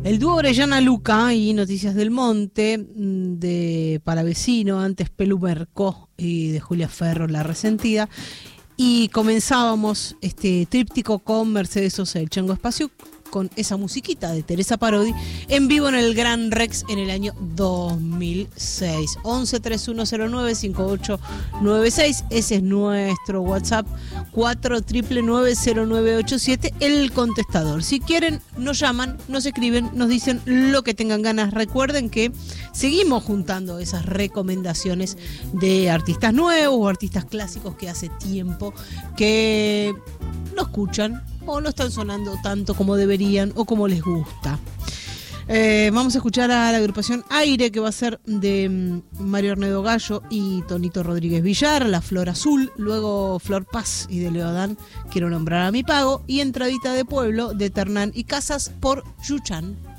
El dúo Orellana Luca y Noticias del Monte, de Palavecino, antes Pelu Mercó y de Julia Ferro, La Resentida. Y comenzábamos este tríptico con Mercedes Sosa del Chango Espacio, con esa musiquita de Teresa Parodi, en vivo en el Gran Rex en el año 2006. 11-3109-5896, ese es nuestro WhatsApp, 4990987, el contestador. Si quieren, nos llaman, nos escriben, nos dicen lo que tengan ganas. Recuerden que seguimos juntando esas recomendaciones de artistas nuevos o artistas clásicos que hace tiempo que no escuchan o no están sonando tanto como deberían o como les gusta. Vamos a escuchar a la agrupación Aire, que va a ser de Mario Arnedo Gallo y Tonito Rodríguez Villar, La Flor Azul, luego Flor Paz y de Leodán, Quiero nombrar a mi pago, y Entradita de Pueblo de Ternán y Casas por Yuchan.